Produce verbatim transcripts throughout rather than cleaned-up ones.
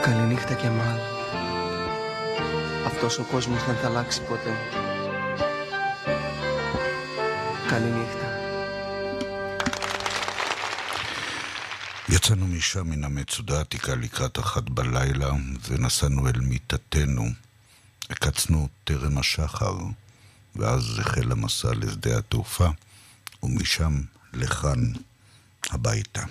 Καληνύχτα και μάλλον. Αυτός ο κόσμος δεν θα αλλάξει ποτέ. Καληνύχτα. יצאנו משם מן המצודה העתיקה לקראת אחת בלילה ונסענו אל מיטתנו. הקצנו טרם השחר ואז החל המסע לשדה התעופה ומשם לכאן הביתה.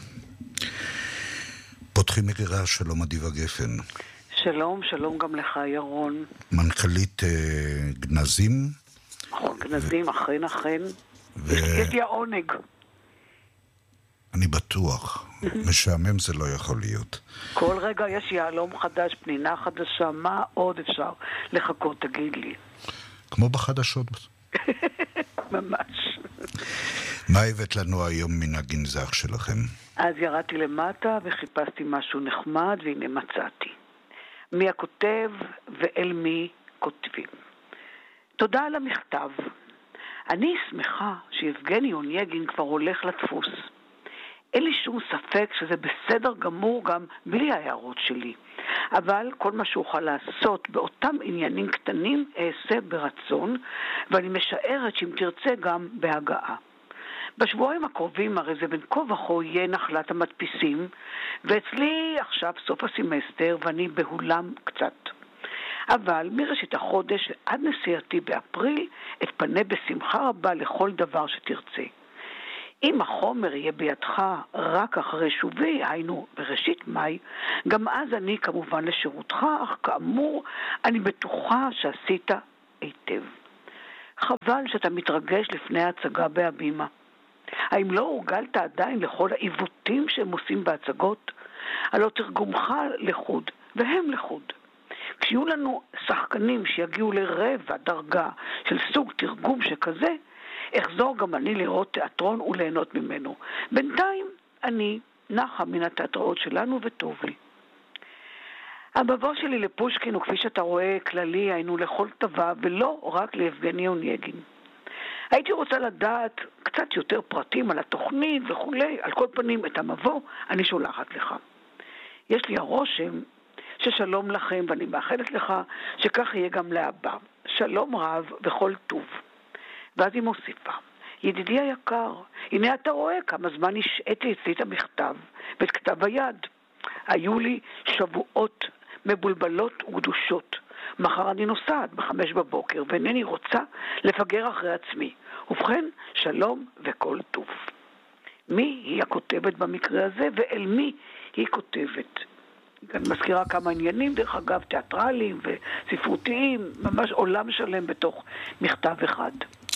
פותחים מגירה, שלום אדיבה גפן. שלום, שלום גם לך ירון. מנכ"לית אה, גנזים. נכון, גנזים, ו... אכן, אכן. ו... יש לי העונג. אני בטוח. משעמם זה לא יכול להיות. כל רגע יש יעלום חדש, פנינה חדשה, מה עוד אפשר לחכות, תגיד לי. כמו בחדשות. ממש. מה הבאת לנו היום מן הגנזך שלכם? אז ירדתי למטה וחיפשתי משהו נחמד, והנה מצאתי. מי הכותב ואל מי כותבים. תודה על המכתב. אני שמחה שיבגני אונייגין כבר הולך לדפוס. אין לי שום ספק שזה בסדר גמור גם בלי ההערות שלי. אבל כל מה שאוכל לעשות באותם עניינים קטנים אעשה ברצון, ואני משערת שאם תרצה גם בהגעה. בשבועיים הקרובים הרי זה בין כה וכה יהיה נחלת המדפיסים, ואצלי עכשיו סוף הסמסטר ואני בהולם קצת. אבל מראשית החודש עד נסיעתי באפריל אתפנה בשמחה רבה לכל דבר שתרצה. אם החומר יהיה בידך רק אחרי שובי, היינו בראשית מאי, גם אז אני כמובן לשירותך, אך כאמור אני בטוחה שעשית היטב. חבל שאתה מתרגש לפני ההצגה בהבימה. האם לא הורגלת עדיין לכל העיוותים שהם עושים בהצגות? הלא תרגומך לחוד, והם לחוד. כשיהיו לנו שחקנים שיגיעו לרבע דרגה של סוג תרגום שכזה, אחזור גם אני לראות תיאטרון וליהנות ממנו. בינתיים אני נחה מן התיאטראות שלנו וטוב לי. המבוא שלי לפושקין הוא כפי שאתה רואה כללי, היינו לכל טבע ולא רק ליבגני אונייגין. הייתי רוצה לדעת קצת יותר פרטים על התוכנית וכולי, על כל פנים את המבוא אני שולחת לך. יש לי הרושם ששלום לכם ואני מאחלת לך שכך יהיה גם להבא. שלום רב וכל טוב. ואז היא מוסיפה, ידידי היקר, הנה אתה רואה כמה זמן השעתי אצלי את המכתב ואת כתב היד. היו לי שבועות מבולבלות וגדושות. מחר אני נוסעת בחמש בבוקר ואינני רוצה לפגר אחרי עצמי. ובכן, שלום וכל טוב. מי היא הכותבת במקרה הזה ואל מי היא כותבת? אני מזכירה כמה עניינים, דרך אגב, תיאטרליים וספרותיים, ממש עולם שלם בתוך מכתב אחד.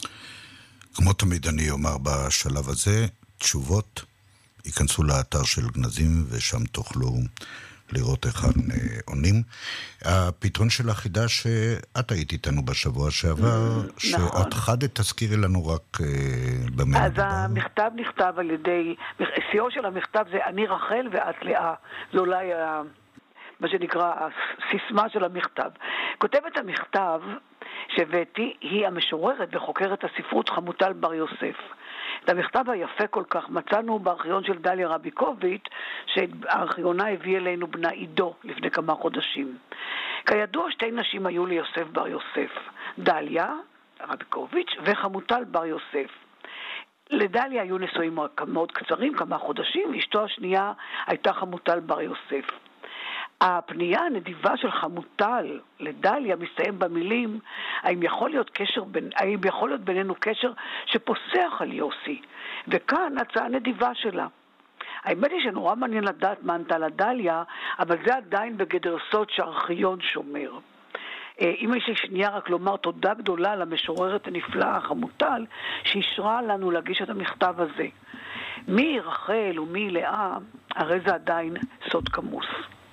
כמו תמיד אני אומר בשלב הזה, תשובות ייכנסו לאתר של גנזים ושם תוכלו לראות איך עונים. הפתרון של החידה שאת היית איתנו בשבוע שעבר, שאת חדת תזכירי לנו רק במה. אז המכתב נכתב על ידי, סיוע של המכתב זה אני רחל ואת לאה. זה אולי מה שנקרא הסיסמה של המכתב. כותבת המכתב שהבאתי היא המשוררת וחוקרת הספרות חמוטל בר יוסף. את המכתב היפה כל כך מצאנו בארכיון של דליה רביקוביץ' שהארכיונה הביא אלינו בנה עידו לפני כמה חודשים. כידוע שתי נשים היו ליוסף בר יוסף, דליה רביקוביץ' וחמוטל בר יוסף. לדליה היו נישואים מאוד קצרים, כמה חודשים, אשתו השנייה הייתה חמוטל בר יוסף. הפנייה הנדיבה של חמוטל לדליה מסתיים במילים, האם יכול להיות קשר בין, האם יכול להיות בינינו קשר שפוסח על יוסי, וכאן הצעה נדיבה שלה. האמת היא שנורא מעניין לדעת מה ענתה לדליה, אבל זה עדיין בגדר סוד שהארכיון שומר. אם יש לי שנייה רק לומר תודה גדולה למשוררת הנפלאה חמוטל, שאישרה לנו להגיש את המכתב הזה. מי רחל ומי לאה, הרי זה עדיין סוד כמוס.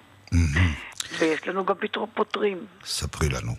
ויש לנו גם פותרים. ספרי לנו.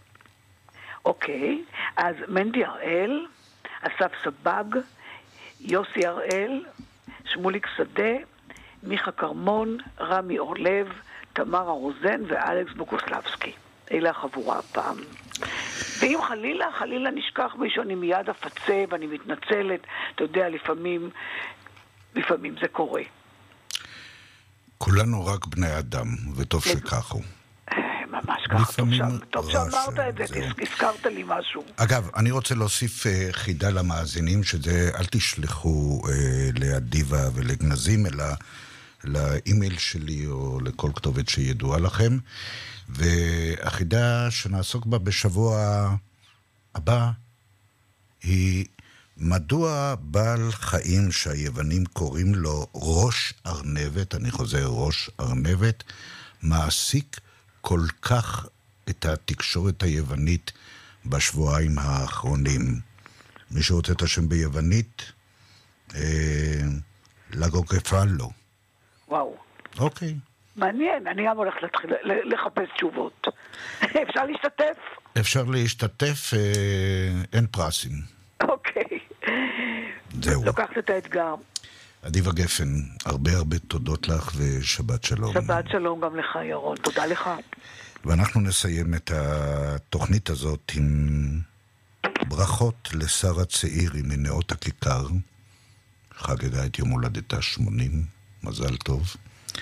אוקיי, אז מנדי הראל, אסף סבג, יוסי הראל, שמוליק שדה, מיכה קרמון, רמי אורלב, תמרה רוזן ואלכס בוקוסלבסקי. אלה החבורה הפעם. ואם חלילה, חלילה נשכח מישהו, אני מיד אפצה ואני מתנצלת. אתה יודע, לפעמים, לפעמים זה קורה. כולנו רק בני אדם, וטוב שכך הוא. ממש ככה, טוב שאמרת את זה, זהו. הזכרת לי משהו. אגב, אני רוצה להוסיף אה, חידה למאזינים, שזה אל תשלחו אה, לאדיבה ולגנזים, אלא לאימייל שלי או לכל כתובת שידועה לכם. והחידה שנעסוק בה בשבוע הבא היא מדוע בעל חיים שהיוונים קוראים לו ראש ארנבת, אני חוזר ראש ארנבת, מעסיק כל כך את התקשורת היוונית בשבועיים האחרונים. מי שרוצה את השם ביוונית, אה, לגוקפלו. וואו. אוקיי. מעניין, אני גם הולך להתחיל לחפש תשובות. אפשר להשתתף? אפשר להשתתף, אה, אין פרסים. אוקיי. זהו. לוקחת את האתגר. אדיבה גפן, הרבה הרבה תודות לך ושבת שלום. שבת שלום גם לך, ירון. תודה לך. ואנחנו נסיים את התוכנית הזאת עם ברכות לשרה צעירי מנאות הכיכר, חגגה את יום הולדתה שמונים, מזל טוב.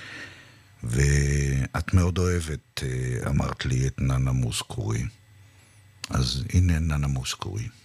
ואת מאוד אוהבת, אמרת לי, את ננה מוסקורי. אז הנה ננה מוסקורי.